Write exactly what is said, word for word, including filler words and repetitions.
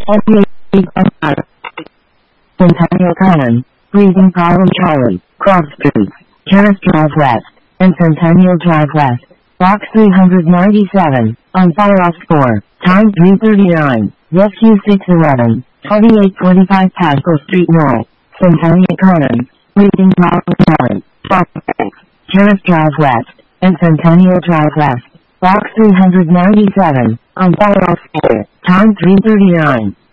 Centennial Common, Breathing Problem Charlie, Cross Street, Terrace Drive West, and Centennial Drive West, Box three ninety-seven, on Fire Off four, time three thirty-nine, Rescue six eleven, twenty-eight forty-five Pascal Street North, Centennial Common, Breathing Problem Charlie, Box six, Terrace Drive West, and Centennial Drive West, Box three ninety-seven, on Fire Off four, time three thirty-nine.